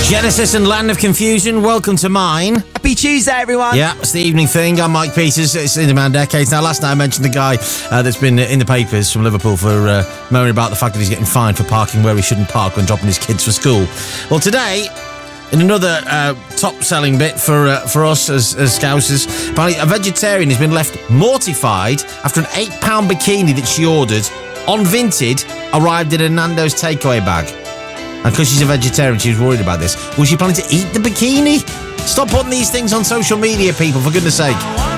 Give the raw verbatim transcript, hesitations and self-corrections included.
Genesis and Land of Confusion, welcome to mine. Happy Tuesday, everyone. Yeah, it's the evening thing. I'm Mike Peters. It's in around decades. Now, last night I mentioned the guy uh, that's been in the papers from Liverpool for uh, moaning about the fact that he's getting fined for parking where he shouldn't park when dropping his kids for school. Well, today, in another uh, top-selling bit for uh, for us as, as Scousers, apparently a vegetarian has been left mortified after an eight pound bikini that she ordered on Vinted arrived in a Nando's takeaway bag. And because she's a vegetarian, she was worried about this. Was she planning to eat the bikini? Stop putting these things on social media, people, for goodness sake.